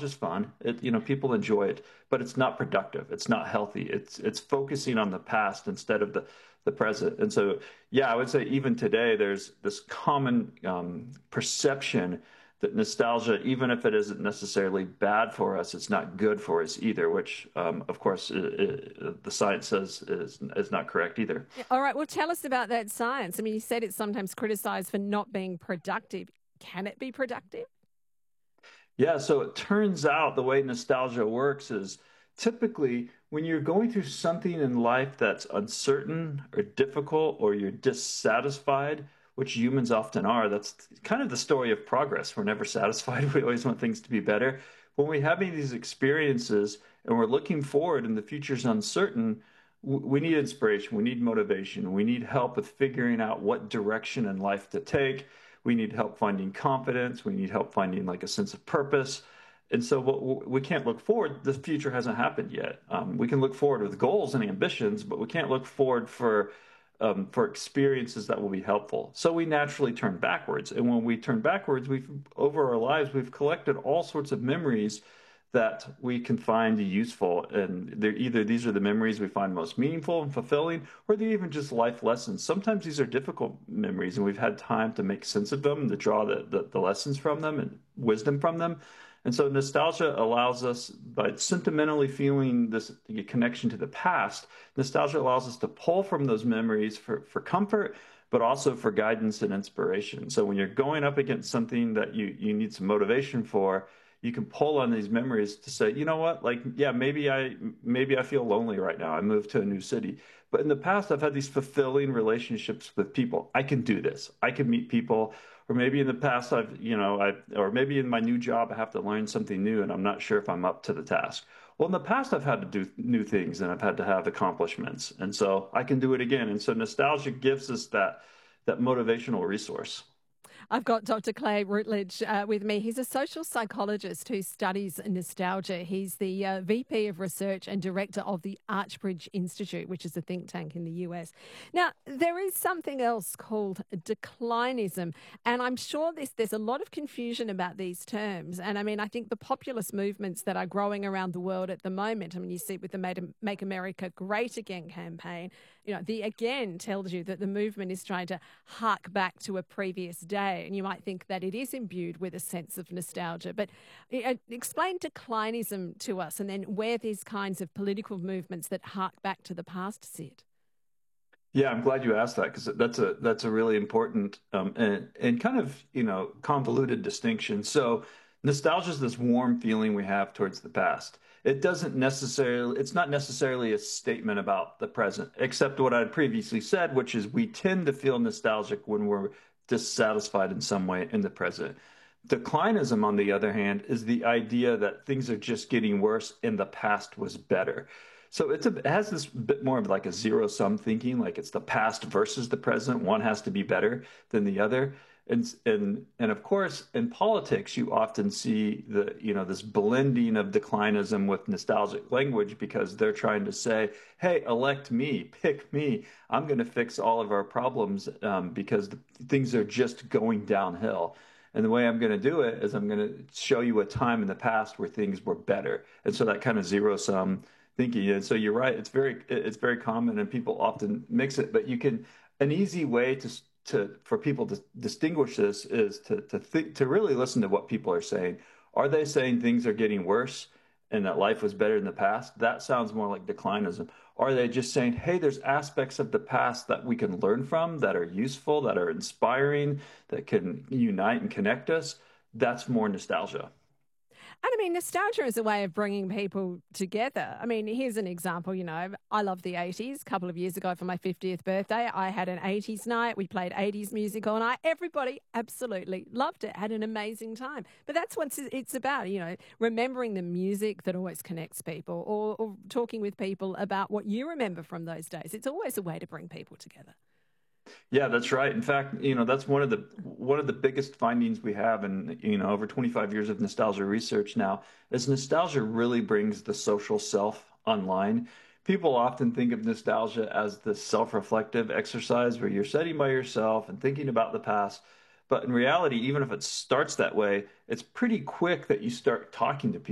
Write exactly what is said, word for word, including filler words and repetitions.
nostalgia's fun. It, you know, people enjoy it, but it's not productive. It's not healthy. It's it's focusing on the past instead of the the present. And so, yeah, I would say even today there's this common um, perception that nostalgia, even if it isn't necessarily bad for us, it's not good for us either. Which, um, of course, i i the science says is is not correct either. Yeah, all right, well, tell us about that science. I mean, you said it's sometimes criticized for not being productive. Can it be productive? Yeah, so it turns out the way nostalgia works is typically when you're going through something in life that's uncertain or difficult or you're dissatisfied, which humans often are, that's kind of the story of progress. We're never satisfied. We always want things to be better. When we're having these experiences and we're looking forward and the future's uncertain, w- we need inspiration, we need motivation, we need help with figuring out what direction in life to take. We need help finding confidence. We need help finding like a sense of purpose. And so what, we can't look forward. The future hasn't happened yet. Um, we can look forward with goals and ambitions, but we can't look forward for um, for experiences that will be helpful. So we naturally turn backwards. And when we turn backwards, we've over our lives, we've collected all sorts of memories that we can find useful. And they're either these are the memories we find most meaningful and fulfilling, or they're even just life lessons. Sometimes these are difficult memories, and we've had time to make sense of them, to draw the, the, the lessons from them and wisdom from them. And so nostalgia allows us, by sentimentally feeling this connection to the past, nostalgia allows us to pull from those memories for, for comfort, but also for guidance and inspiration. So when you're going up against something that you, you need some motivation for, you can pull on these memories to say, you know what, like, yeah, maybe I maybe I feel lonely right now. I moved to a new city. But in the past, I've had these fulfilling relationships with people. I can do this. I can meet people. Or maybe in the past, I've, you know, I, or maybe in my new job, I have to learn something new and I'm not sure if I'm up to the task. Well, in the past, I've had to do new things and I've had to have accomplishments. And so I can do it again. And so nostalgia gives us that that motivational resource. I've got Doctor Clay Routledge uh, with me. He's a social psychologist who studies nostalgia. He's the uh, V P of Research and Director of the Archbridge Institute, which is a think tank in the U S. Now, there is something else called declinism, and I'm sure this, there's a lot of confusion about these terms. And I mean, I think the populist movements that are growing around the world at the moment, I mean, you see it with the Make Make America Great Again campaign, you know, the again tells you that the movement is trying to hark back to a previous day. And you might think that it is imbued with a sense of nostalgia. But uh, explain declinism to us and then where these kinds of political movements that hark back to the past sit. Yeah, I'm glad you asked that because that's a that's a really important um, and and kind of you know convoluted distinction. So nostalgia is this warm feeling we have towards the past. It doesn't necessarily it's not necessarily a statement about the present, except what I'd previously said, which is we tend to feel nostalgic when we're dissatisfied in some way in the present. Declinism, on the other hand, is the idea that things are just getting worse and the past was better. So it's a, it has this bit more of like a zero sum thinking, like it's the past versus the present. One has to be better than the other. And and and of course, in politics, you often see the you know this blending of declinism with nostalgic language because they're trying to say, "Hey, elect me, pick me. I'm going to fix all of our problems um, because the, things are just going downhill." And the way I'm going to do it is I'm going to show you a time in the past where things were better. And so that kind of zero sum thinking. And so you're right. It's very it's very common, and people often mix it. But you can an easy way to to for people to distinguish this is to to think to really listen to what people are saying. Are they saying things are getting worse and that life was better in the past? That sounds more like declinism. Are they just saying, hey, there's aspects of the past that we can learn from that are useful, that are inspiring, that can unite and connect us? That's more nostalgia. And I mean, nostalgia is a way of bringing people together. I mean, here's an example. You know, I love the eighties. A couple of years ago for my fiftieth birthday, I had an eighties night. We played eighties music all night. Everybody absolutely loved it, had an amazing time. But that's what it's about, you know, remembering the music that always connects people or, or talking with people about what you remember from those days. It's always a way to bring people together. Yeah, that's right. In fact, you know, that's one of the one of the biggest findings we have in, you know, over twenty-five years of nostalgia research now is nostalgia really brings the social self online. People often think of nostalgia as this self-reflective exercise where you're sitting by yourself and thinking about the past. But in reality, even if it starts that way, it's pretty quick that you start talking to people.